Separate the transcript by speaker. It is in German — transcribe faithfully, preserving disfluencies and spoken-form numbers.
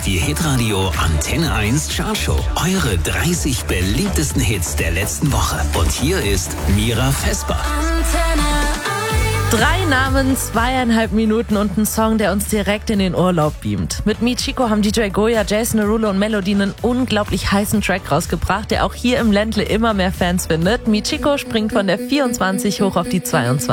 Speaker 1: Die Hitradio Antenne eins Chartshow. Eure dreißig beliebtesten Hits der letzten Woche. Und hier ist Mira Vesper.
Speaker 2: Drei Namen, zweieinhalb Minuten und ein Song, der uns direkt in den Urlaub beamt. Mit Michiko haben D J Goya, Jason Derulo und Melody einen unglaublich heißen Track rausgebracht, der auch hier im Ländle immer mehr Fans findet. Michiko springt von der vierundzwanzig hoch auf die zweiundzwanzig.